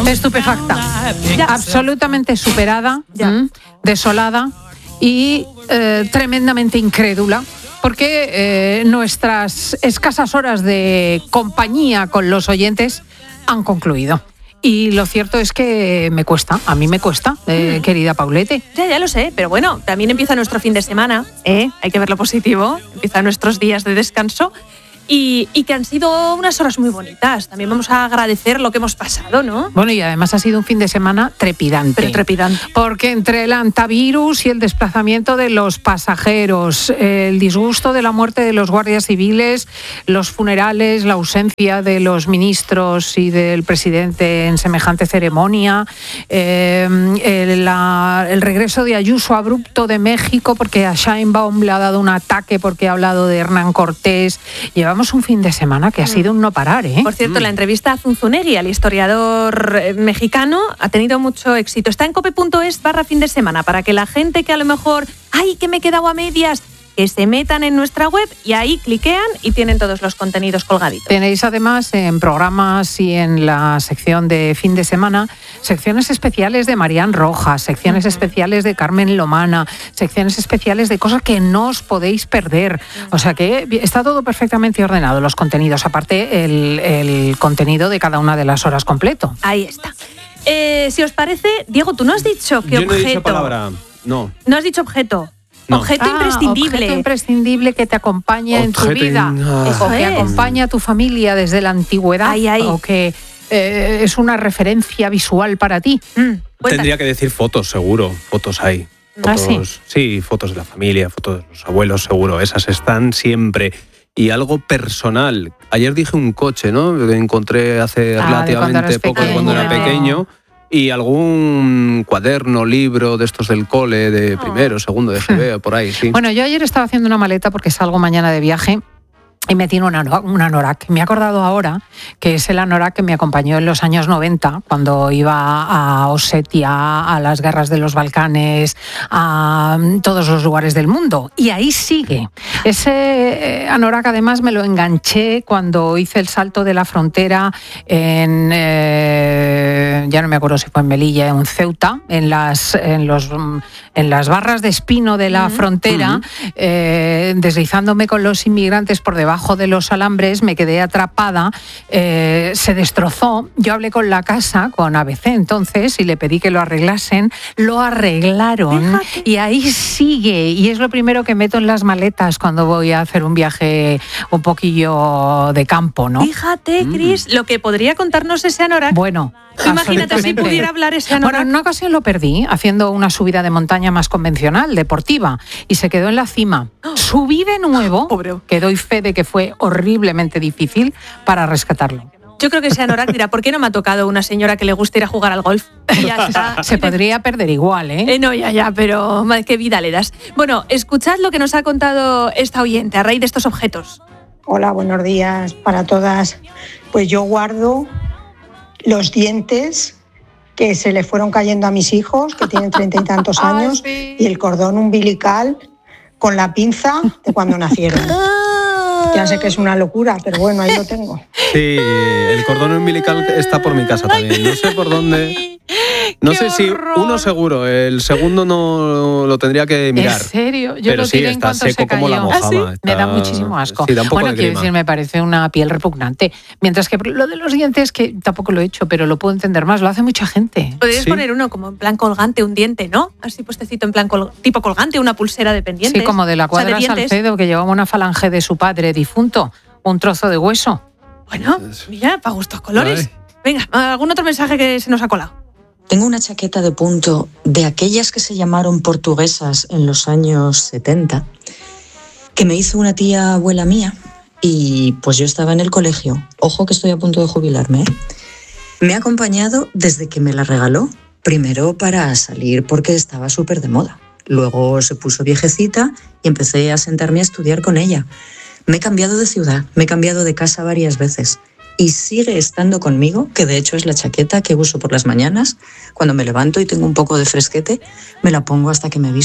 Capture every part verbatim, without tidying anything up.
estupefacta, Ya. absolutamente superada, Ya. ¿m? desolada y eh, tremendamente incrédula. Porque eh, nuestras escasas horas de compañía con los oyentes han concluido. Y lo cierto es que me cuesta, a mí me cuesta, eh, Mm. querida Paulete. Ya, ya lo sé, pero bueno, también empieza nuestro fin de semana, ¿eh? Hay que ver lo positivo, empiezan nuestros días de descanso y, y que han sido unas horas muy bonitas. También vamos a agradecer lo que hemos pasado, ¿no? Bueno, y además ha sido un fin de semana trepidante. Pero trepidante. Porque entre el antivirus y el desplazamiento de los pasajeros, el disgusto de la muerte de los guardias civiles, los funerales, la ausencia de los ministros y del presidente en semejante ceremonia, eh, el, la- el regreso de Ayuso abrupto de México porque a Sheinbaum le ha dado un ataque porque ha hablado de Hernán Cortés. Llevamos un fin de semana que ha sido un no parar, ¿eh? Por cierto, la entrevista a Zunzunegui, al historiador eh, mexicano, ha tenido mucho éxito. Está en cope.es barra fin de semana para que la gente que a lo mejor, ¡ay, que me he quedado a medias!, que se metan en nuestra web y ahí cliquean y tienen todos los contenidos colgaditos. Tenéis además en programas y en la sección de fin de semana secciones especiales de Marián Rojas, secciones uh-huh. especiales de Carmen Lomana, secciones especiales de cosas que no os podéis perder. Uh-huh. O sea que está todo perfectamente ordenado, los contenidos, aparte el, el contenido de cada una de las horas completo. Ahí está. Eh, si os parece, Diego, tú no has dicho qué Yo objeto. no he dicho palabra, no. No has dicho objeto. No. Objeto Ah, imprescindible. Objeto imprescindible que te acompaña en tu Objeto vida. in- ah. Eso O que es. acompaña a tu familia desde la antigüedad. Ay, ay. O que eh, es una referencia visual para ti. Mm, cuenta. Tendría que decir fotos, seguro. Fotos hay. ¿Ah, Fotos, sí? sí, fotos de la familia, fotos de los abuelos, seguro. Esas están siempre. Y algo personal. Ayer dije un coche, ¿no? Que encontré hace Ah, de relativamente cuando eras poco, de cuando era pequeño. pequeño. Y algún cuaderno, libro de estos del cole, de primero, segundo de G B, por ahí, sí. Bueno, yo ayer estaba haciendo una maleta porque salgo mañana de viaje. Y me tiene un anorak, un anorak. Me he acordado ahora que es el anorak que me acompañó en los años noventa, cuando iba a Osetia, a las guerras de los Balcanes, a todos los lugares del mundo. Y ahí sigue. Ese anorak además me lo enganché cuando hice el salto de la frontera en, eh, ya no me acuerdo si fue en Melilla, en Ceuta, en las, en los, en las barras de espino de la Uh-huh. frontera, Uh-huh. eh, deslizándome con los inmigrantes por debajo de los alambres, me quedé atrapada, eh, se destrozó. Yo hablé con la casa, con A B C entonces, y le pedí que lo arreglasen. Lo arreglaron. Fíjate. Y ahí sigue. Y es lo primero que meto en las maletas cuando voy a hacer un viaje un poquillo de campo, ¿no? Fíjate, Cris, lo que podría contarnos ese anorak. Bueno, Tú imagínate si absolutamente. pudiera hablar ese anorak. Bueno, en una ocasión lo perdí haciendo una subida de montaña más convencional, deportiva, y se quedó en la cima. Subí de nuevo, Pobre. que doy fe de que fue horriblemente difícil para rescatarlo. Yo creo que ese anorak dirá, ¿por qué no me ha tocado una señora que le gusta ir a jugar al golf? Y ya está. Se podría perder igual, ¿eh? Eh, no, ya, ya, pero madre, qué vida le das. Bueno, escuchad lo que nos ha contado esta oyente a raíz de estos objetos. Hola, buenos días para todas. Pues yo guardo los dientes que se le fueron cayendo a mis hijos, que tienen treinta y tantos Ay, años, sí. y el cordón umbilical con la pinza de cuando nacieron. Ya sé que es una locura, pero bueno, ahí lo tengo. Sí, el cordón umbilical está por mi casa también. No sé por dónde. No ¡Qué sé si horror! uno seguro, el segundo no lo tendría que mirar. ¿En serio? Yo Pero lo sí, tiré en está cuanto seco se como la cayó. mojama. ¿Ah, sí? Está- Me da muchísimo asco. Sí, da un poco bueno, de quiero grima. decir, me parece una piel repugnante. Mientras que lo de los dientes, que tampoco lo he hecho, pero lo puedo entender más, lo hace mucha gente. Podrías Sí. poner uno como en plan colgante, un diente, ¿no? Así puestecito en plan col- tipo colgante, una pulsera de pendientes. Sí, como de la O sea, cuadra dientes. Salcedo, que llevaba una falange de su padre difunto, un trozo de hueso. Bueno, mira, para gustos colores. Ay. Venga, ¿algún otro mensaje que se nos ha colado? Tengo una chaqueta de punto de aquellas que se llamaron portuguesas en los años setenta, que me hizo una tía abuela mía, y pues yo estaba en el colegio. Ojo que estoy a punto de jubilarme, ¿eh? Me ha acompañado desde que me la regaló. Primero para salir porque estaba súper de moda. Luego se puso viejecita y empecé a sentarme a estudiar con ella. Me he cambiado de ciudad, me he cambiado de casa varias veces. Y sigue estando conmigo, que de hecho es la chaqueta que uso por las mañanas. Cuando me levanto y tengo un poco de fresquete, me la pongo hasta que me visto.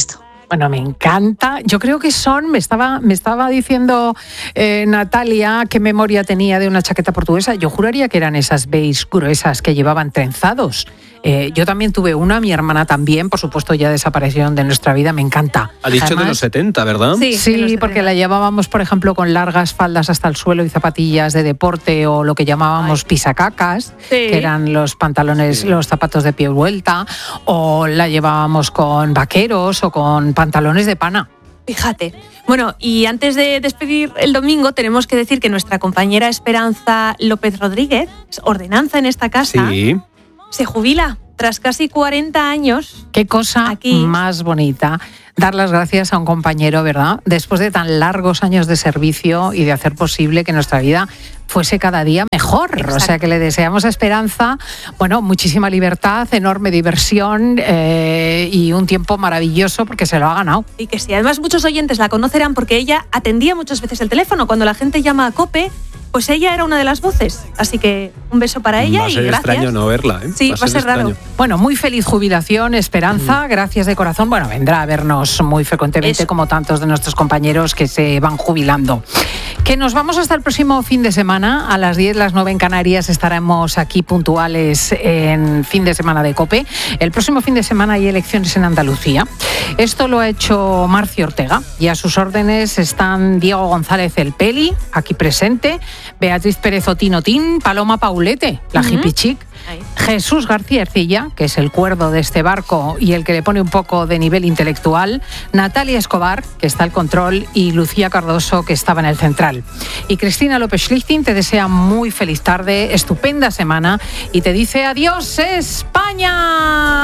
Bueno, me encanta. Yo creo que son, me estaba, me estaba diciendo eh, Natalia qué memoria tenía de una chaqueta portuguesa. Yo juraría que eran esas beige gruesas que llevaban trenzados. Eh, yo también tuve una, mi hermana también, por supuesto ya desaparecieron de nuestra vida, me encanta. Ha dicho Además, de los setenta, ¿verdad? Sí, Sí, porque la llevábamos, por ejemplo, con largas faldas hasta el suelo y zapatillas de deporte o lo que llamábamos Ay. pisacacas, sí. que eran los pantalones, sí. los zapatos de pie vuelta, o la llevábamos con vaqueros o con pantalones de pana. Fíjate. Bueno, y antes de despedir el domingo, tenemos que decir que nuestra compañera Esperanza López Rodríguez, ordenanza en esta casa, sí. se jubila tras casi cuarenta años. Qué cosa aquí. Más bonita. Dar las gracias a un compañero, ¿verdad? Después de tan largos años de servicio y de hacer posible que nuestra vida fuese cada día mejor. Exacto. O sea, que le deseamos a Esperanza, bueno, muchísima libertad, enorme diversión eh, y un tiempo maravilloso porque se lo ha ganado. Y que sí, además muchos oyentes la conocerán porque ella atendía muchas veces el teléfono. Cuando la gente llama a COPE, pues ella era una de las voces. Así que un beso para ella va a ser y gracias. Extraño no verla, ¿eh? Sí, va a ser, va a ser raro. Bueno, muy feliz jubilación, Esperanza. Mm. Gracias de corazón. Bueno, vendrá a vernos muy frecuentemente Eso. como tantos de nuestros compañeros que se van jubilando. Que nos vamos hasta el próximo fin de semana. A las diez, las nueve en Canarias estaremos aquí puntuales en fin de semana de COPE. El próximo fin de semana hay elecciones en Andalucía. Esto lo ha hecho Marcio Ortega y a sus órdenes están Diego González El Peli, aquí presente, Beatriz Pérez Otinotín, Paloma Paulete, la uh-huh. hippie chic, Ahí. Jesús García Ercilla, que es el cuerdo de este barco y el que le pone un poco de nivel intelectual, Natalia Escobar, que está al control, y Lucía Cardoso, que estaba en el central. Y Cristina López Schlichting te desea muy feliz tarde, estupenda semana y te dice adiós, España.